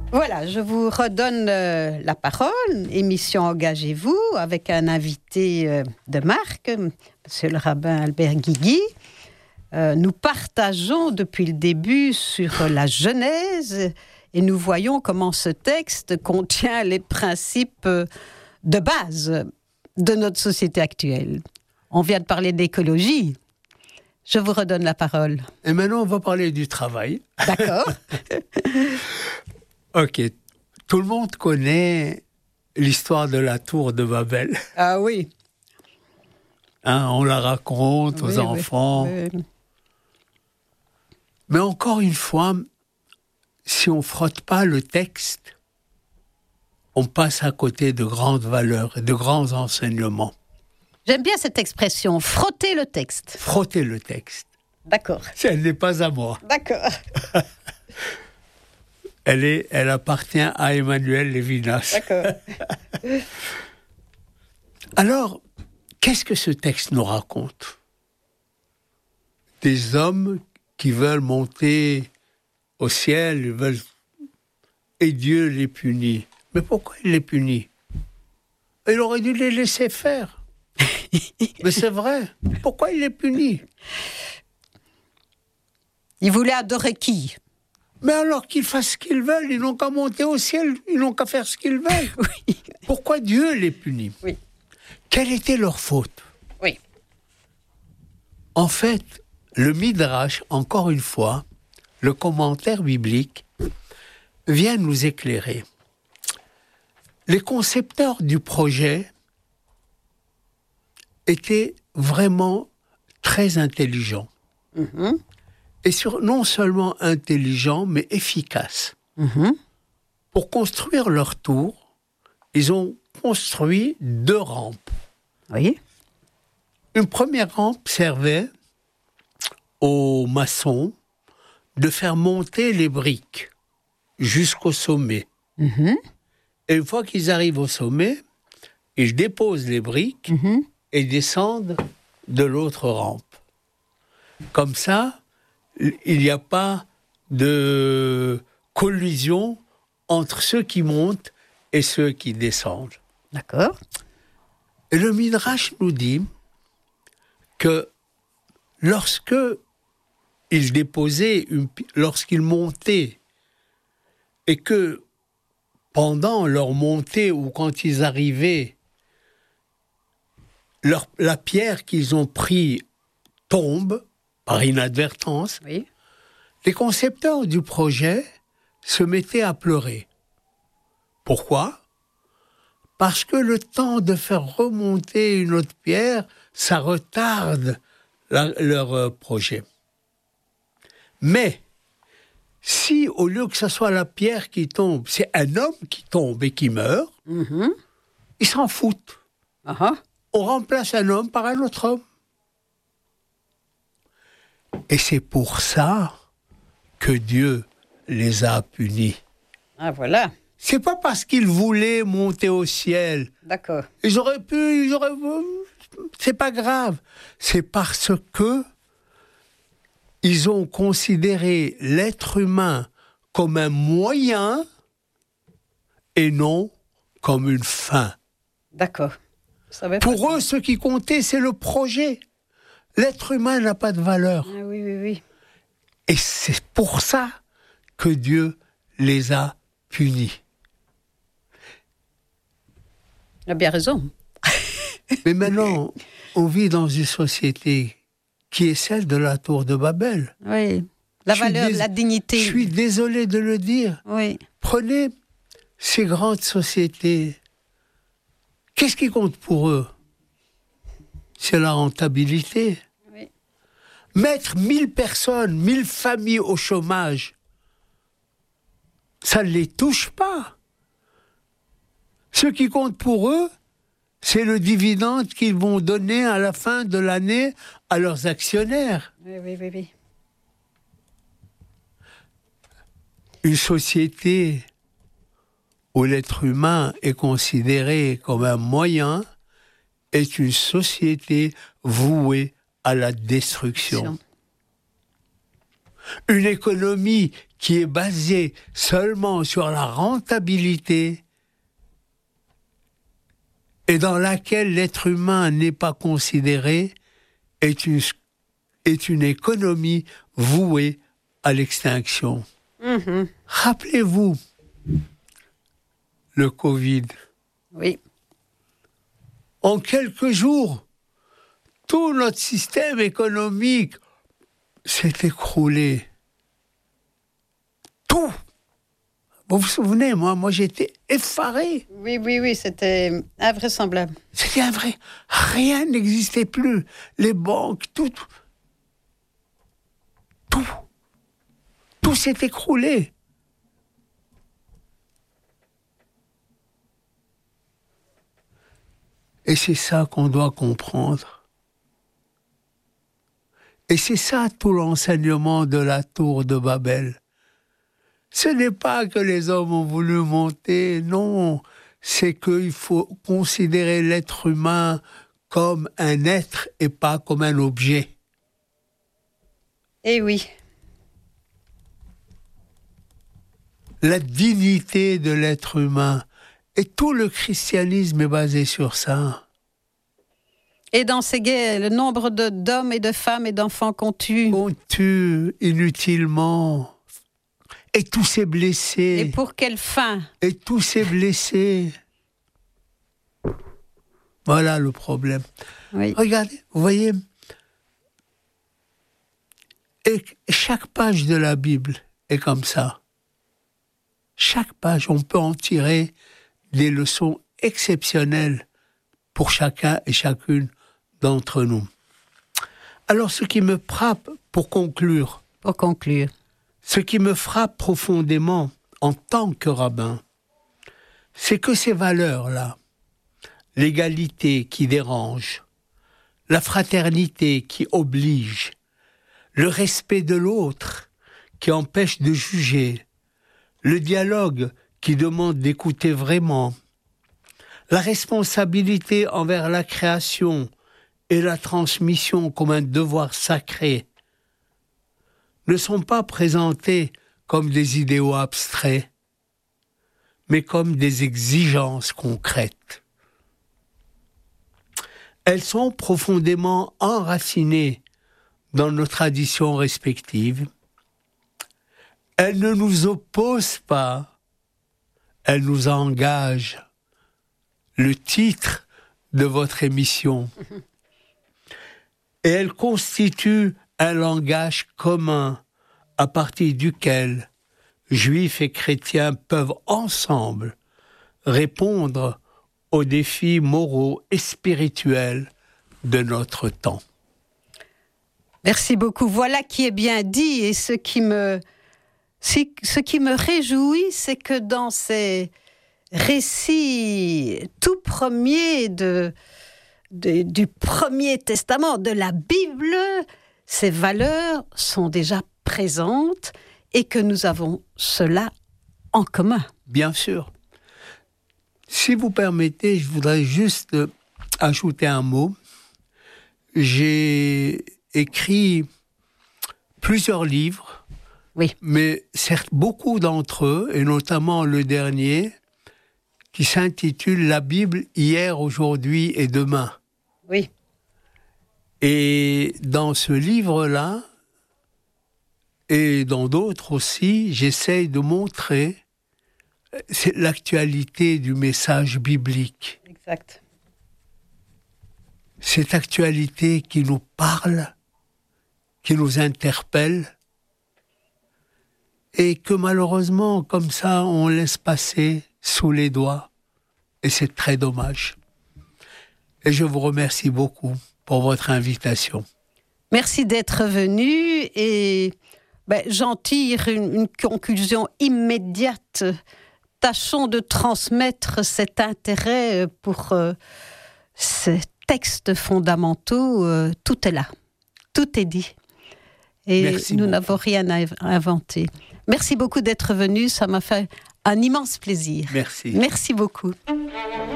Voilà, je vous redonne la parole. Émission Engagez-vous avec un invité de marque, Monsieur le rabbin Albert Guigui. Nous partageons depuis le début sur la Genèse et nous voyons comment ce texte contient les principes de base de notre société actuelle. On vient de parler d'écologie. Je vous redonne la parole. Et maintenant, on va parler du travail. D'accord. Ok. Tout le monde connaît l'histoire de la tour de Babel. Ah oui. Hein, on la raconte aux enfants. Oui. Mais encore une fois, si on ne frotte pas le texte, on passe à côté de grandes valeurs et de grands enseignements. J'aime bien cette expression, frotter le texte. Frotter le texte. D'accord. Elle n'est pas à moi. D'accord. Elle appartient à Emmanuel Lévinas. D'accord. Alors, qu'est-ce que ce texte nous raconte ? Des hommes qui veulent monter au ciel, et Dieu les punit. Mais pourquoi il les punit ? Il aurait dû les laisser faire. Mais c'est vrai. Pourquoi il les punit ? Ils voulaient adorer qui ? Mais alors qu'ils fassent ce qu'ils veulent, ils n'ont qu'à monter au ciel, ils n'ont qu'à faire ce qu'ils veulent. Oui. Pourquoi Dieu les punit ? Oui. Quelle était leur faute ? Oui. En fait, le Midrash, encore une fois, le commentaire biblique, vient nous éclairer. Les concepteurs du projet étaient vraiment très intelligents. Mm-hmm. Et non seulement intelligents, mais efficaces. Mm-hmm. Pour construire leur tour, ils ont construit 2 rampes. Oui. Une première rampe servait aux maçons de faire monter les briques jusqu'au sommet. Mm-hmm. Et une fois qu'ils arrivent au sommet, ils déposent les briques et descendent de l'autre rampe. Comme ça, il n'y a pas de collision entre ceux qui montent et ceux qui descendent. D'accord. Et le Midrash nous dit que lorsqu'ils montaient et que pendant leur montée ou quand ils arrivaient, la pierre qu'ils ont prise tombe par inadvertance, Oui. les concepteurs du projet se mettaient à pleurer. Pourquoi ? Parce que le temps de faire remonter une autre pierre, ça retarde leur projet. Mais, si au lieu que ce soit la pierre qui tombe, c'est un homme qui tombe et qui meurt, Mm-hmm. ils s'en foutent. Uh-huh. On remplace un homme par un autre homme. Et c'est pour ça que Dieu les a punis. Ah, voilà. C'est pas parce qu'ils voulaient monter au ciel. D'accord. Ils auraient pu, c'est pas grave. C'est parce que ils ont considéré l'être humain comme un moyen et non comme une fin. D'accord. Pour eux, ce qui comptait, c'est le projet. L'être humain n'a pas de valeur. Ah, oui. Et c'est pour ça que Dieu les a punis. Il a bien raison. Mais maintenant, on vit dans une société qui est celle de la tour de Babel. Oui. La valeur, la dignité. Je suis désolé de le dire. Oui. Prenez ces grandes sociétés. Qu'est-ce qui compte pour eux ? C'est la rentabilité. Oui. Mettre 1000 personnes, 1000 familles au chômage, ça ne les touche pas. Ce qui compte pour eux, c'est le dividende qu'ils vont donner à la fin de l'année à leurs actionnaires. Oui. Une société où l'être humain est considéré comme un moyen est une société vouée à la destruction. Une économie qui est basée seulement sur la rentabilité et dans laquelle l'être humain n'est pas considéré est une économie vouée à l'extinction. Rappelez-vous le Covid. Oui. En quelques jours, tout notre système économique s'est écroulé. Tout. Vous vous souvenez, moi j'étais effaré. Oui, c'était invraisemblable. C'était un vrai. Rien n'existait plus. Les banques, tout s'est écroulé. Et c'est ça qu'on doit comprendre. Et c'est ça tout l'enseignement de la tour de Babel. Ce n'est pas que les hommes ont voulu monter, non, c'est qu'il faut considérer l'être humain comme un être et pas comme un objet. Eh oui. La dignité de l'être humain. Et tout le christianisme est basé sur ça. Et dans ces guerres, le nombre d'hommes et de femmes et d'enfants qu'on tue. On tue inutilement. Et tous ces blessés. Et pour quelle fin? Et tous ces blessés. Voilà le problème. Oui. Regardez, vous voyez, et chaque page de la Bible est comme ça. Chaque page, on peut en tirer des leçons exceptionnelles pour chacun et chacune d'entre nous. Alors, ce qui me frappe, pour conclure, ce qui me frappe profondément en tant que rabbin, c'est que ces valeurs-là, l'égalité qui dérange, la fraternité qui oblige, le respect de l'autre qui empêche de juger, le dialogue qui demande d'écouter vraiment, la responsabilité envers la création et la transmission comme un devoir sacré, ne sont pas présentés comme des idéaux abstraits, mais comme des exigences concrètes. Elles sont profondément enracinées dans nos traditions respectives. Elles ne nous opposent pas, elles nous engagent. Le titre de votre émission. Et elles constituent un langage commun à partir duquel juifs et chrétiens peuvent ensemble répondre aux défis moraux et spirituels de notre temps. Merci beaucoup. Voilà qui est bien dit. Et ce qui me réjouit, c'est que dans ces récits tout premiers du Premier Testament, de la Bible, ces valeurs sont déjà présentes et que nous avons cela en commun. Bien sûr. Si vous permettez, je voudrais juste ajouter un mot. J'ai écrit plusieurs livres, oui. Mais certes, beaucoup d'entre eux, et notamment le dernier, qui s'intitule « La Bible hier, aujourd'hui et demain ». Oui. Et dans ce livre-là, et dans d'autres aussi, j'essaye de montrer l'actualité du message biblique. Exact. Cette actualité qui nous parle, qui nous interpelle, et que malheureusement, comme ça, on laisse passer sous les doigts. Et c'est très dommage. Et je vous remercie beaucoup pour votre invitation. Merci d'être venu et j'en tire une conclusion immédiate. Tâchons de transmettre cet intérêt pour ces textes fondamentaux. Tout est là. Tout est dit. Et merci nous beaucoup. n'avons rien à inventer. Merci beaucoup d'être venu. Ça m'a fait un immense plaisir. Merci. Merci beaucoup.